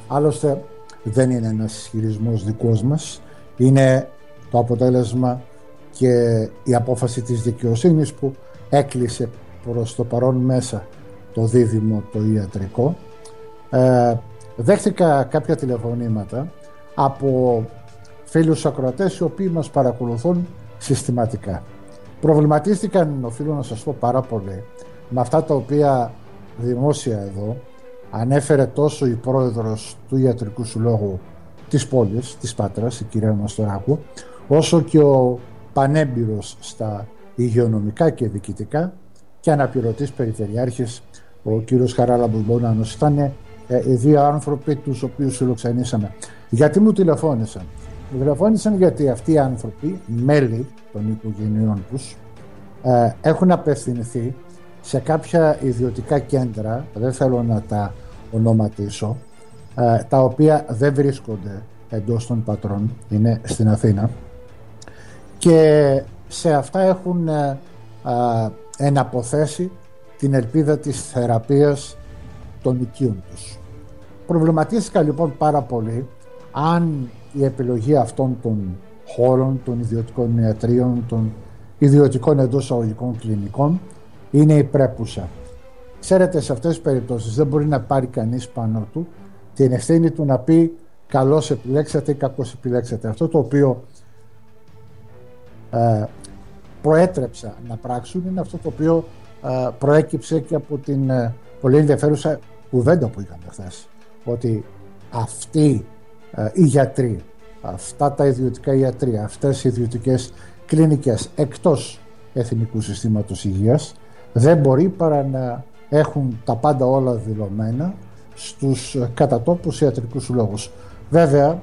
Άλλωστε δεν είναι ένας ισχυρισμός δικός μας, είναι το αποτέλεσμα και η απόφαση της δικαιοσύνης που έκλεισε προς το παρόν μέσα το δίδυμο το ιατρικό. Δέχτηκα κάποια τηλεφωνήματα από φίλους ακροατές οι οποίοι μας παρακολουθούν συστηματικά. Προβληματίστηκαν, οφείλω να σας πω, πάρα πολύ με αυτά τα οποία δημόσια εδώ ανέφερε τόσο η πρόεδρος του Ιατρικού Συλλόγου της πόλης, της Πάτρας, η κυρία Μαστοράκου, όσο και ο πανέμπειρος στα υγειονομικά και διοικητικά και αναπληρωτής περιφερειάρχης ο κύριος Χαράλαμπος Μπονάνος. Ήταν οι δύο άνθρωποι τους οποίους φιλοξενήσαμε. Γιατί μου τηλεφώνησαν? Μου τηλεφώνησαν γιατί αυτοί οι άνθρωποι, μέλη των οικογενειών τους, έχουν απευθυνθεί σε κάποια ιδιωτικά κέντρα, δεν θέλω να τα ονοματίσω, τα οποία δεν βρίσκονται εντός των Πατρών, είναι στην Αθήνα, και σε αυτά έχουν εναποθέσει την ελπίδα της θεραπείας των οικείων τους. Προβληματίστηκα λοιπόν πάρα πολύ αν η επιλογή αυτών των χώρων, των ιδιωτικών ιατρίων, των ιδιωτικών εντός εισαγωγικών κλινικών είναι η πρέπουσα. Ξέρετε, σε αυτές τις περιπτώσεις δεν μπορεί να πάρει κανείς πάνω του την ευθύνη του να πει καλώς επιλέξατε ή κακώς επιλέξατε. Αυτό το οποίο προέτρεψα να πράξουν είναι αυτό το οποίο προέκυψε και από την πολύ ενδιαφέρουσα κουβέντα που είχαμε χθες, ότι αυτοί οι γιατροί, αυτά τα ιδιωτικά ιατρία, αυτές οι ιδιωτικές κλινικές εκτός Εθνικού Συστήματος Υγείας δεν μπορεί παρά να έχουν τα πάντα όλα δηλωμένα στους κατατόπους ιατρικούς συλλόγους. Βέβαια,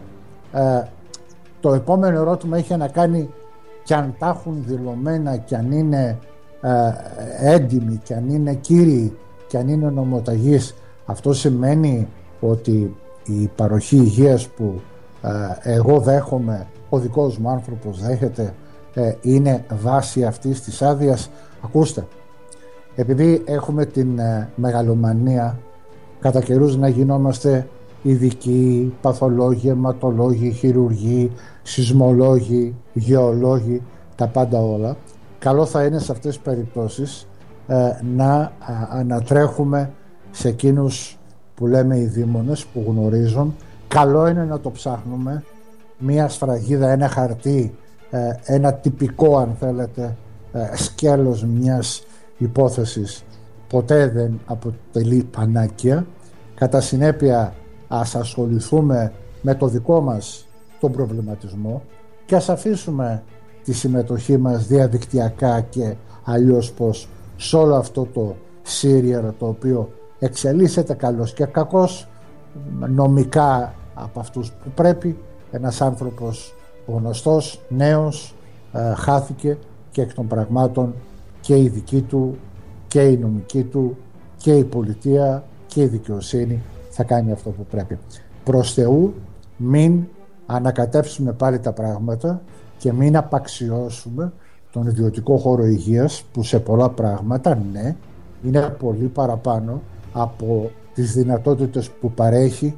το επόμενο ερώτημα είχε να κάνει και αν τα έχουν δηλωμένα και αν είναι έντιμοι και αν είναι κύριοι και αν είναι νομοταγείς. Αυτό σημαίνει ότι η παροχή υγείας που εγώ δέχομαι, ο δικός μου άνθρωπος δέχεται, είναι βάση αυτής της άδειας? Ακούστε, επειδή έχουμε την μεγαλομανία κατά καιρούς να γινόμαστε ειδικοί, παθολόγοι, αιματολόγοι, χειρουργοί, σεισμολόγοι, γεωλόγοι, τα πάντα όλα, καλό θα είναι σε αυτές τις περιπτώσεις να ανατρέχουμε σε εκείνους που λέμε οι δήμονες που γνωρίζουν. Καλό είναι να το ψάχνουμε, μία σφραγίδα, ένα χαρτί, ένα τυπικό αν θέλετε σκέλος μιας υπόθεσης ποτέ δεν αποτελεί πανάκια. Κατά συνέπεια ας ασχοληθούμε με το δικό μας τον προβληματισμό και ας αφήσουμε τη συμμετοχή μας διαδικτυακά και αλλιώς πως σε όλο αυτό το σύριαρο το οποίο εξελίσσεται καλώς και κακώς νομικά από αυτούς που πρέπει. Ένας άνθρωπος γνωστός, νέος, χάθηκε και εκ των πραγμάτων και η δική του και η νομική του και η πολιτεία και η δικαιοσύνη θα κάνει αυτό που πρέπει. Προς Θεού μην ανακατέψουμε πάλι τα πράγματα και μην απαξιώσουμε τον ιδιωτικό χώρο υγείας που σε πολλά πράγματα ναι είναι πολύ παραπάνω από τις δυνατότητες που παρέχει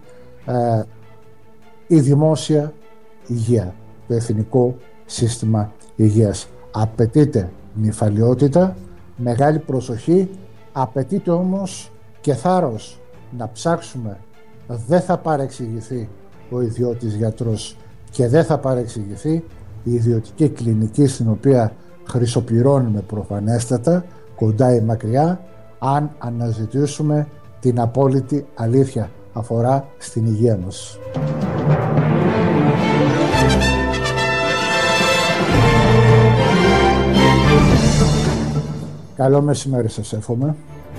η δημόσια υγεία, το Εθνικό Σύστημα Υγείας. Απαιτείται νηφαλιότητα, μεγάλη προσοχή, απαιτείται όμως και θάρρος να ψάξουμε. Δεν θα παρεξηγηθεί ο ιδιώτης γιατρός και δεν θα παρεξηγηθεί η ιδιωτική κλινική στην οποία χρυσοπληρώνουμε προφανέστατα, κοντά ή μακριά, αν αναζητήσουμε την απόλυτη αλήθεια αφορά στην υγεία μας. Καλό μεσημέρι σας εύχομαι.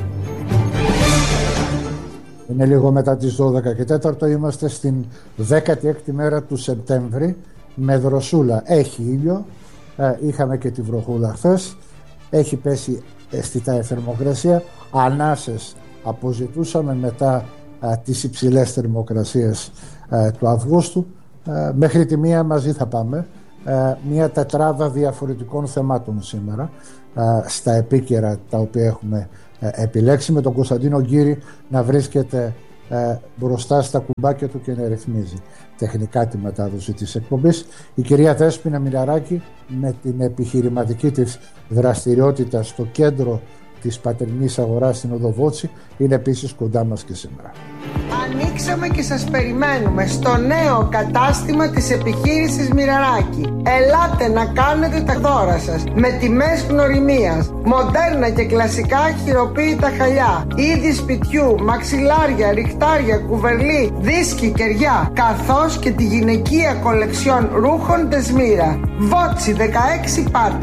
Είναι λίγο μετά τις 12 και 4, είμαστε στην 16η μέρα του Σεπτέμβρη με δροσούλα. Έχει ήλιο, είχαμε και τη βροχούλα χθες, έχει πέσει αισθητά η θερμοκρασία, ανάσες αποζητούσαμε μετά τις υψηλές θερμοκρασίες του Αυγούστου. Μέχρι τη μία μαζί θα πάμε, μια τετράδα διαφορετικών θεμάτων σήμερα στα επίκαιρα τα οποία έχουμε επιλέξει, με τον Κωνσταντίνο Γκύρη να βρίσκεται μπροστά στα κουμπάκια του και να ρυθμίζει τεχνικά τη μετάδοση της εκπομπής. Η κυρία Δέσποινα Μηλαράκη, με την επιχειρηματική της δραστηριότητα στο κέντρο της πατρινής αγοράς στην Οδοβότση, είναι επίσης κοντά μας και σήμερα. Ανοίξαμε και σας περιμένουμε στο νέο κατάστημα της επιχείρησης Μηλαράκη. Ελάτε να κάνετε τα δώρα σας με τιμές γνωριμίας, μοντέρνα και κλασικά χειροποίητα χαλιά, είδη σπιτιού, μαξιλάρια, ριχτάρια, κουβερλί, δίσκοι, κεριά, καθώς και τη γυναικεία κολεξιόν ρούχων Δεσμύρα. Βότσι 16 Πάτρα.